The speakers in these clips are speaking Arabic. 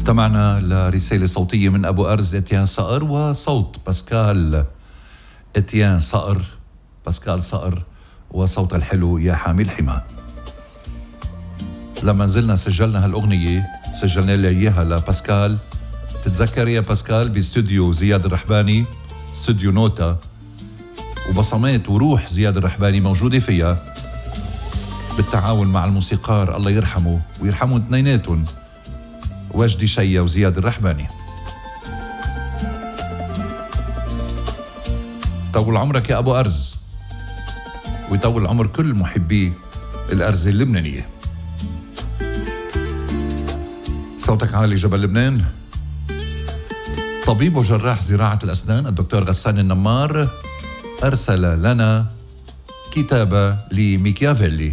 استمعنا لرسالة صوتية من أبو أرز إتيان صقر وصوت باسكال إتيان صقر، باسكال صقر، وصوت الحلو يا حامي الحمى. لما نزلنا سجلنا هالأغنية سجلنا لها إياها لباسكال. تتذكر يا باسكال باستوديو زياد الرحباني، استوديو نوتا، وبصمات وروح زياد الرحباني موجودة فيها بالتعاون مع الموسيقار الله يرحمه ويرحمهم اثنيناتهم، وجدي شيا وزياد الرحباني. طول عمرك يا أبو أرز، ويطول عمر كل محبي الأرز اللبنانية. صوتك عالي جبل لبنان. طبيب وجراح زراعة الأسنان الدكتور غسان النمار أرسل لنا كتابة لميكافيلي.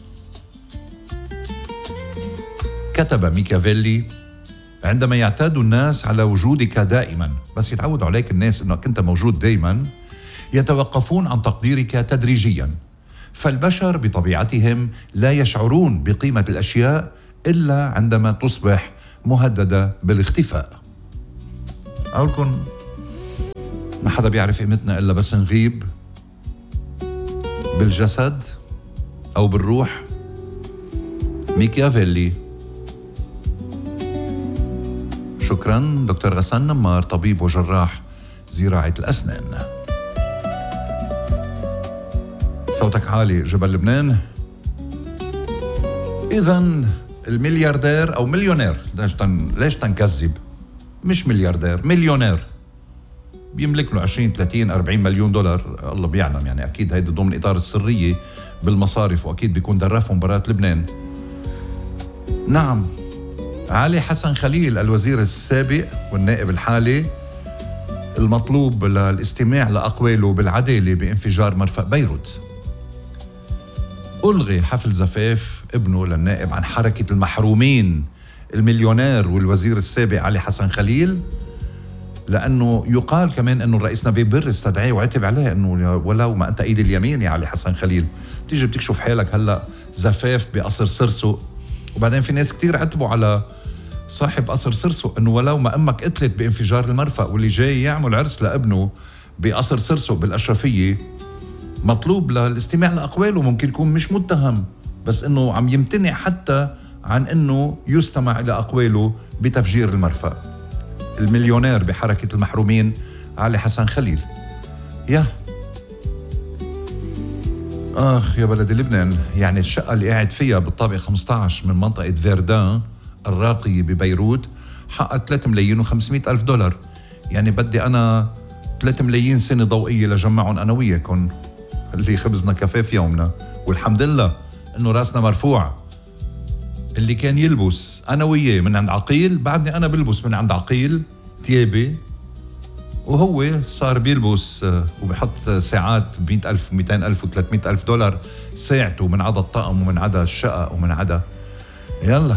كتب ميكافيلي: عندما يعتاد الناس على وجودك دائما، بس يتعودوا عليك الناس أنك أنت موجود دائما، يتوقفون عن تقديرك تدريجيا، فالبشر بطبيعتهم لا يشعرون بقيمة الأشياء إلا عندما تصبح مهددة بالاختفاء. أقولكم ما حدا بيعرف قيمتنا إلا بس نغيب بالجسد أو بالروح. ميكافيلي. شكرا دكتور غسان نمار، طبيب وجراح زراعة الأسنان. صوتك عالي جبل لبنان. إذن الملياردير أو مليونير، ليش تنكذب؟ مش ملياردير، مليونير بيملك له 20 30 40 مليون دولار، الله بيعلم، يعني أكيد هيدا ضمن إطار السرية بالمصارف، وأكيد بيكون درافهم مباراة لبنان. نعم، علي حسن خليل الوزير السابق والنائب الحالي المطلوب للاستماع لأقواله بالعدالة بانفجار مرفأ بيروت. ألغي حفل زفاف ابنه للنائب عن حركة المحرومين المليونير والوزير السابق علي حسن خليل، لأنه يقال كمان أنه الرئيس نبيل بر استدعيه وعتب عليه أنه ولو ما أنت إيد اليمين يا علي حسن خليل، بتيجي بتكشف حالك هلأ زفاف بقصر سرسو. وبعدين في ناس كتير عتبوا على صاحب قصر سرسو أنه ولو ما أمك قتلت بانفجار المرفأ، واللي جاي يعمل عرس لابنه بقصر سرسو بالأشرفية مطلوب للاستماع لأقواله. ممكن يكون مش متهم، بس أنه عم يمتنع حتى عن أنه يستمع إلى أقواله بتفجير المرفأ. المليونير بحركة المحرومين علي حسن خليل. يا بلد لبنان، يعني الشقة اللي قاعد فيها بالطابق 15 من منطقة فيردان الراقية ببيروت حقها 3 ملايين و500 ألف دولار. يعني بدي أنا 3 ملايين سنة ضوئية لجمعهم أنا وياكم، اللي خبزنا كفاف يومنا، والحمد لله إنه راسنا مرفوع. اللي كان يلبس أنا وياه من عند عقيل، بعدني أنا بلبس من عند عقيل تيابي، وهو صار بيلبس وبيحط ساعات ب100 ألف و200 ألف و300 ألف دولار ساعته، من عدا الطقم ومن عدا الشقة ومن عدا. يلا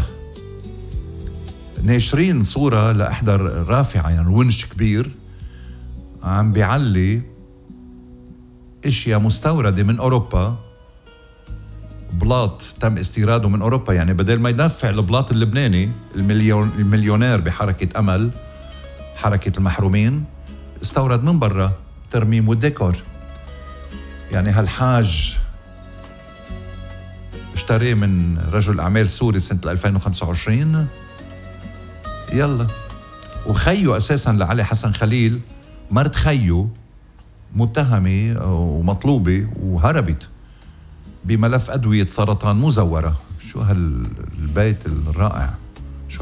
ناشرين صورة لأحدى رافعة، يعني ونش كبير عم بيعلي اشياء مستوردة من أوروبا، بلاط تم استيراده من أوروبا. يعني بدل ما يدفع البلاط اللبناني، المليونير بحركة أمل حركة المحرومين استورد من برا ترميم والديكور. يعني هالحاج اشتريه من رجل أعمال سوري سنة 2025. يلا، وخيو أساساً لعلي حسن خليل، مرت خيو متهمة ومطلوبة وهربت بملف أدوية سرطان مزورة. شو هالبيت الرائع، شو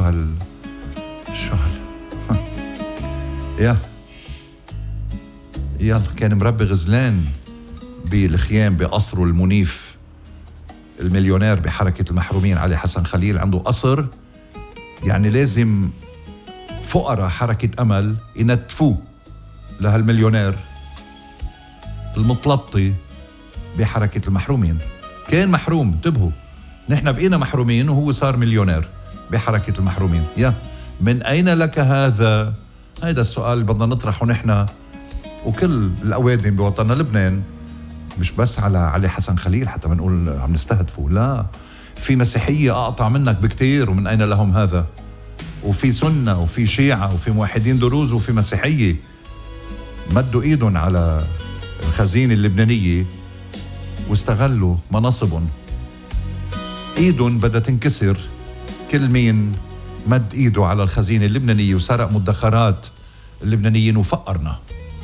يلا كان مربي غزلان بالخيام بقصره المنيف. المليونير بحركة المحرومين علي حسن خليل عنده قصر، يعني لازم فقراء حركة أمل ينتفوه لهالمليونير المطلطي بحركة المحرومين. كان محروم، انتبهوا، نحن بقينا محرومين وهو صار مليونير بحركة المحرومين. من أين لك هذا؟ هذا السؤال اللي بدنا نطرحه نحن وكل الأوادم بوطننا لبنان، مش بس على علي حسن خليل حتى بنقول عم نستهدفه، لا، في مسيحية أقطع منك بكتير ومن أين لهم هذا، وفي سنة وفي شيعة وفي موحدين دروز وفي مسيحية مدوا ايدهم على الخزينة اللبنانية واستغلوا مناصبهم. ايدهم بدها تنكسر كل مين مد ايده على الخزينة اللبنانية وسرق مدخرات اللبنانيين وفقرنا.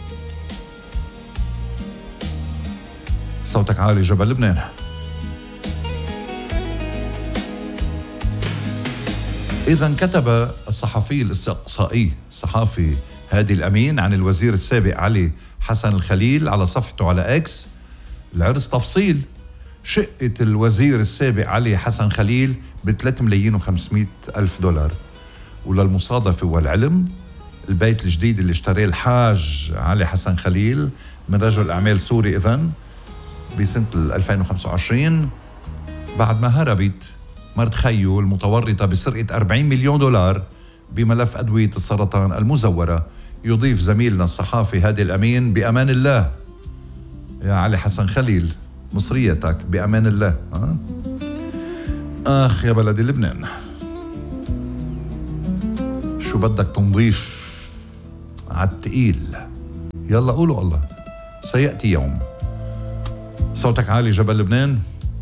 صوتك عالي جبل لبنان. إذا كتب الصحفي الاستقصائي الصحافي هادي الأمين عن الوزير السابق علي حسن الخليل على صفحته على إكس العرس تفصيل. شقة الوزير السابق علي حسن خليل $3,500,000. وللمصادفة والعلم البيت الجديد اللي اشتريه الحاج علي حسن خليل من رجل أعمال سوري إذن بسنة 2025 بعد ما هربت مرت خيو المتورطة بسرقة $40 مليون بملف أدوية السرطان المزورة. يضيف زميلنا الصحافي هادي الأمين بأمان الله يا علي حسن خليل، مصريتك بأمان الله. آخ يا بلدي لبنان، شو بدك تنظيف عالتقيل. يلا قولوا الله سيأتي يوم. صوتك عالي جبل لبنان.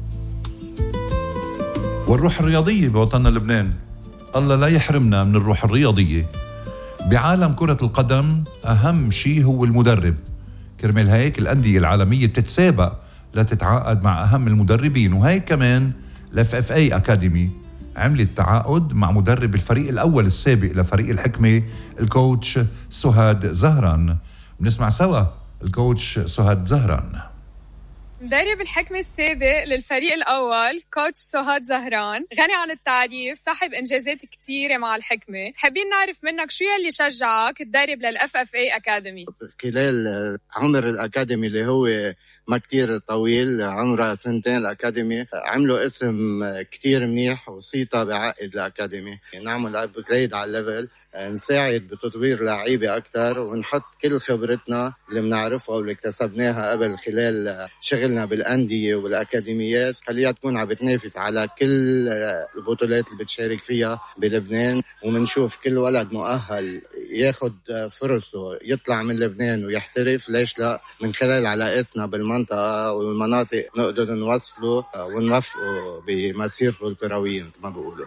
والروح الرياضية بوطننا لبنان، الله لا يحرمنا من الروح الرياضية. بعالم كرة القدم أهم شيء هو المدرب. كرمال هيك الأندية العالمية بتتسابق لتتعاقد مع أهم المدربين، وهيك كمان الFFA أكاديمي عملت تعاقد مع مدرب الفريق الأول السابق لفريق الحكمة الكوتش سهاد زهران. بنسمع سوا الكوتش سهاد زهران. مدرب الحكمة السابق للفريق الأول كوتش سهاد زهران غني عن التعريف، صاحب إنجازات كتيرة مع الحكمة. حابين نعرف منك شو يلي شجعك تدرب للFFA أكاديمي؟ خلال عمر الأكاديمي اللي هو ما كتير طويل، عمره 2 سنين، الأكاديمي عملوا اسم كتير منيح وصيتا بعقد الأكاديمي. نعمل أبجريد على الليفل، نساعد بتطوير لعيبة أكتر، ونحط كل خبرتنا اللي بنعرفها واللي اكتسبناها قبل خلال شغلنا بالأندية والأكاديميات، خليها تكون عم بتنافس على كل البطولات اللي بتشارك فيها بلبنان. ومنشوف كل ولد مؤهل ياخد فرصه يطلع من لبنان ويحترف، ليش لا؟ من خلال علاقتنا بالمنطقة والمناطق نقدر نوصله ونوفقه بمسيرته الكروية مثل ما بقولوا.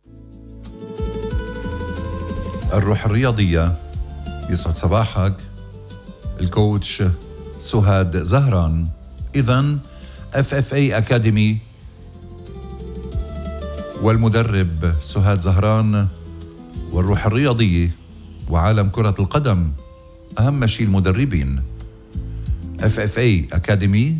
الروح الرياضية. يسعد صباحك الكوتش سهاد زهران. إذن FFA أكاديمي والمدرب سهاد زهران والروح الرياضية وعالم كرة القدم أهم شيء المدربين. FFA أكاديمي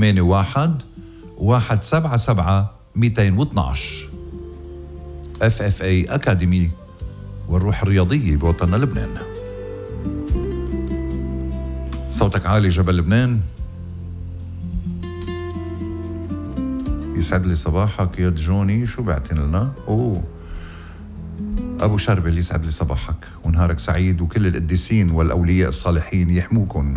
81-177-212. FFA أكاديمي والروح الرياضية بوطننا لبنان. صوتك عالي جبل لبنان. يسعد لي صباحك يا جوني. شو بعتين لنا؟ أبو شربل يسعد لي صباحك ونهارك سعيد، وكل القديسين والأولياء الصالحين يحموكن.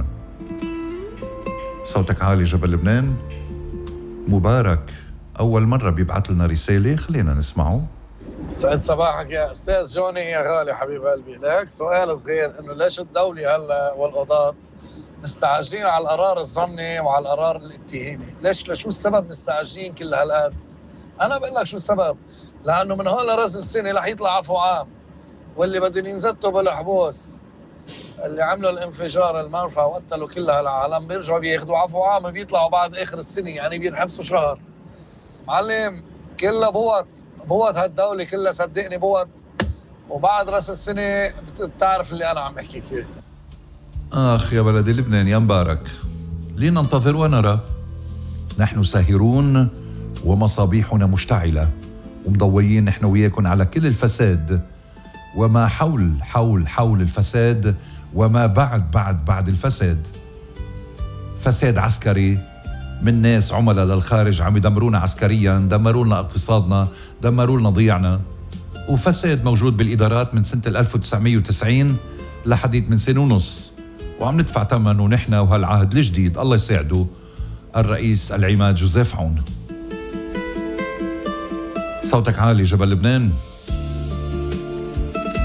صوتك عالي جبل لبنان. مبارك أول مرة بيبعت لنا رسالة، خلينا نسمعه. سعد صباحك يا أستاذ جوني يا غالي حبيب قلبي. لك سؤال صغير، إنه ليش الدولة هلا والقضاة مستعجلين على القرار الضمني وعلى القرار الاتهامي؟ لشو السبب مستعجلين كل هالقد؟ أنا بقول لك شو السبب، لأنه من هون لرأس السنة رح يطلع عفو عام، واللي بدهم ينزتوا بالحبوس اللي عملوا الانفجار المرفأ وقتلوا كل هالعالم بيرجعوا بياخدوا عفو عام، بيطلعوا بعد آخر السنة، يعني بينحبسوا شهر. معلم كلها بوت هالدولة كلها، صدقني بوت، وبعد رأس السنة بتعرف اللي أنا عم أحكيك فيه. آخ يا بلدي لبنان يا مبارك، لننتظر ونرى. نحن ساهرون ومصابيحنا مشتعلة ومضويين نحن وياكم على كل الفساد وما حول الفساد وما بعد الفساد. فساد عسكري من ناس عملاء للخارج عم يدمرونا عسكريا، دمروا لنا اقتصادنا، دمروا لنا ضيعنا. وفساد موجود بالإدارات من سنة 1990 لحديث من سنة ونص، وعم ندفع ثمنه نحن وهالعهد الجديد الله يساعده الرئيس العماد جوزيف عون. صوتك عالي جبل لبنان.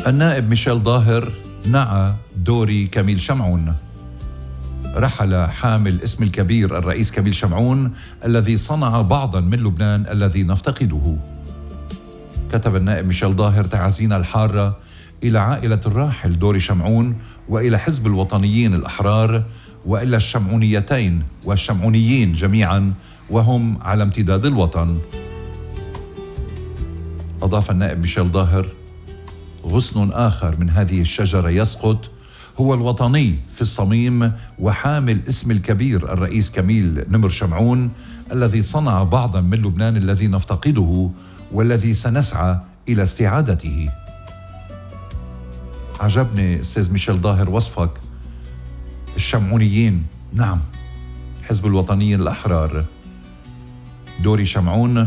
النائب ميشيل ظاهر نعى دوري كميل شمعون. رحل حامل اسم الكبير الرئيس كميل شمعون الذي صنع بعضا من لبنان الذي نفتقده. كتب النائب ميشيل ظاهر تعازينا الحارة إلى عائلة الراحل دوري شمعون وإلى حزب الوطنيين الأحرار وإلى الشمعونيتين والشمعونيين جميعا وهم على امتداد الوطن. أضاف النائب ميشيل ظاهر: غصن آخر من هذه الشجرة يسقط هو الوطني في الصميم وحامل اسم الكبير الرئيس كميل نمر شمعون الذي صنع بعضا من لبنان الذي نفتقده والذي سنسعى إلى استعادته. عجبني أستاذ ميشيل ظاهر وصفك. الشمعونيين، نعم، حزب الوطنيين الأحرار، دوري شمعون،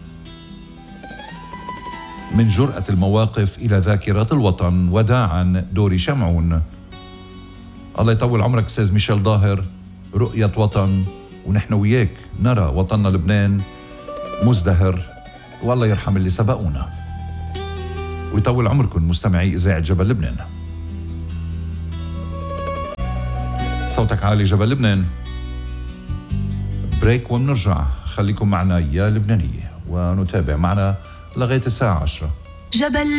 من جرأة المواقف إلى ذاكرة الوطن. وداعا دوري شمعون. الله يطول عمرك أستاذ ميشيل ظاهر. رؤية وطن، ونحن وياك نرى وطننا لبنان مزدهر، والله يرحم اللي سبقونا ويطول عمركم مستمعي إذاعة جبل لبنان. صوتك عالي جبل لبنان. بريك ومنرجع. خليكم معنا يا لبنانية ونتابع معنا لغاية الساعة 10. جبل